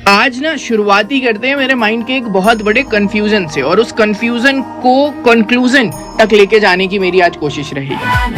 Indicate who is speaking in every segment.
Speaker 1: आज ना शुरुआत ही करते हैं मेरे माइंड के एक बहुत बड़े कंफ्यूजन से, और उस कंफ्यूजन को कंक्लूजन तक लेके जाने की मेरी आज कोशिश रहेगी।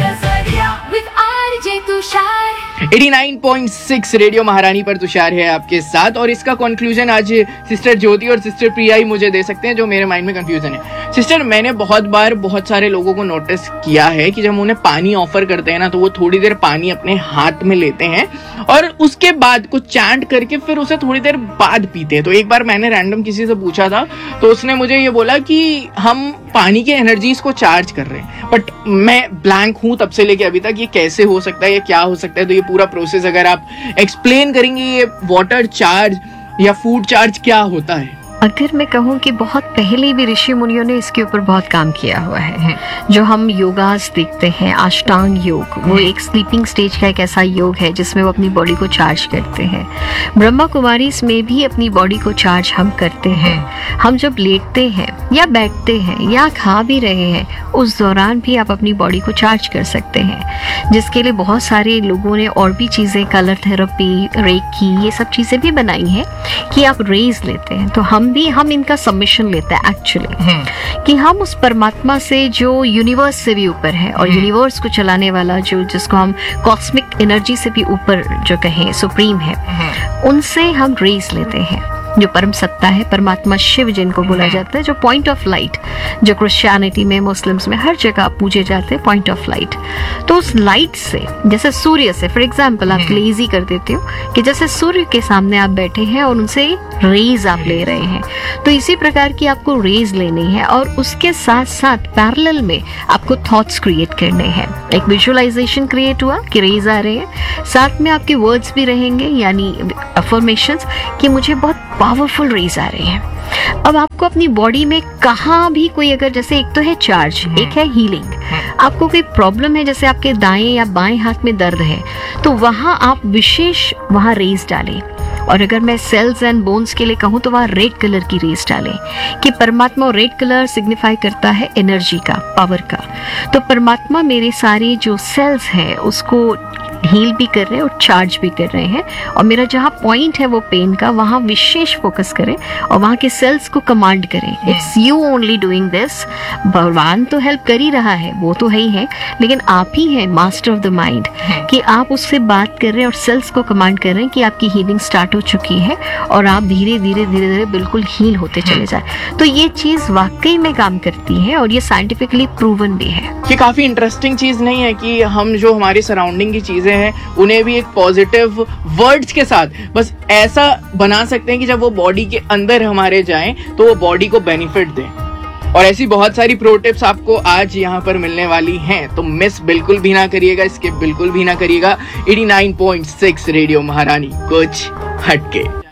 Speaker 1: 89.6 रेडियो महारानी पर तुषार है आपके साथ, और इसका कंक्लूजन आज सिस्टर ज्योति और सिस्टर प्रिया ही मुझे दे सकते हैं, जो मेरे माइंड में कंफ्यूजन है। सिस्टर, मैंने बहुत बार बहुत सारे लोगों को नोटिस किया है कि जब उन्हें पानी ऑफर करते हैं ना, तो वो थोड़ी देर पानी अपने हाथ में लेते हैं और उसके बाद कुछ चैंट करके फिर उसे थोड़ी देर बाद पीते हैं। तो एक बार मैंने रैंडम किसी से पूछा था, तो उसने मुझे ये बोला कि हम पानी के एनर्जीज को चार्ज कर रहे हैं, बट मैं ब्लैंक हूं तब से लेके अभी तक, ये कैसे हो सकता है, ये क्या हो सकता है। तो ये पूरा प्रोसेस अगर आप एक्सप्लेन करेंगे, ये वाटर चार्ज या फूड चार्ज क्या होता है?
Speaker 2: अगर मैं कहूँ कि बहुत पहले भी ऋषि मुनियों ने इसके ऊपर बहुत काम किया हुआ है। जो हम योगास देखते हैं, अष्टांग योग, वो एक स्लीपिंग स्टेज का एक ऐसा योग है जिसमें वो अपनी बॉडी को चार्ज करते हैं। ब्रह्मा कुमारीज में भी अपनी बॉडी को चार्ज हम करते हैं। हम जब लेटते हैं या बैठते हैं या खा भी रहे हैं, उस दौरान भी आप अपनी बॉडी को चार्ज कर सकते हैं, जिसके लिए बहुत सारे लोगों ने और भी चीज़ें, कलर थेरेपी, रेकी, ये सब चीज़ें भी बनाई हैं कि आप रेज लेते हैं। तो हम इनका सबमिशन लेते हैं एक्चुअली, कि हम उस परमात्मा से जो यूनिवर्स से भी ऊपर है और यूनिवर्स को चलाने वाला, जो जिसको हम कॉस्मिक एनर्जी से भी ऊपर जो कहें सुप्रीम है, उनसे हम रेज लेते हैं। जो परम सत्ता है, परमात्मा शिव जिनको बोला जाता है, जो पॉइंट ऑफ लाइट, जो क्रिश्चियनिटी में, मुस्लिम्स में हर जगह पूजे जाते हैं, पॉइंट ऑफ लाइट। तो उस लाइट से, जैसे सूर्य से फॉर एग्जाम्पल आप इजी कर देते हो कि जैसे सूर्य के सामने आप बैठे हैं और उनसे रेज आप ले रहे हैं, तो इसी प्रकार की आपको रेज लेनी है। और उसके साथ साथ पैरेलल में आपको थॉट्स क्रिएट करने हैं। एक विजुअलाइजेशन क्रिएट हुआ कि रेज आ रहे हैं, साथ में आपके वर्ड्स भी रहेंगे, यानी अफर्मेशंस कि मुझे बहुत पावरफुल रेज आ रहे हैं। अब आपको अपनी बॉडी में कहाँ भी कोई, अगर जैसे एक तो है चार्ज, एक है हीलिंग। आपको कोई प्रॉब्लम है, जैसे आपके दाएं या बाएं हाथ में दर्द है, तो वहां आप विशेष वहां रेज डालें। और अगर मैं सेल्स एंड बोन्स के लिए कहूँ तो वहाँ रेड कलर की रेज डालें, कि परमात्मा, रेड कलर सिग्निफाई करता है एनर्जी का, पावर का। तो परमात्मा मेरे सारे जो सेल्स हैं उसको हील भी कर रहे हैं और चार्ज भी कर रहे हैं, और मेरा जहाँ पॉइंट है वो पेन का, वहाँ विशेष फोकस करें और वहाँ के सेल्स को कमांड करें, it's you only doing this. भगवान तो हेल्प कर ही रहा है, वो तो है ही है, लेकिन आप ही हैं मास्टर ऑफ द माइंड, कि आप उससे बात कर रहे हैं और सेल्स को कमांड कर रहे हैं कि आपकी हीलिंग स्टार्ट हो चुकी है और आप धीरे धीरे धीरे धीरे बिल्कुल हील होते चले जाए। तो ये चीज वाकई में काम करती है और ये साइंटिफिकली प्रूवन भी है।
Speaker 1: ये काफी इंटरेस्टिंग चीज नहीं है कि हम जो हमारी सराउंडिंग की चीजें हैं उन्हें भी एक पॉजिटिव वर्ड्स के साथ बस ऐसा बना सकते हैं कि जब वो बॉडी के अंदर हमारे जाएं तो वो बॉडी को बेनिफिट दें। और ऐसी बहुत सारी प्रो टिप्स आपको आज यहाँ पर मिलने वाली हैं, तो मिस बिल्कुल भी ना करिएगा, इसके बिल्कुल भी ना करिएगा। 89.6 रेडियो महारानी, कुछ हटके।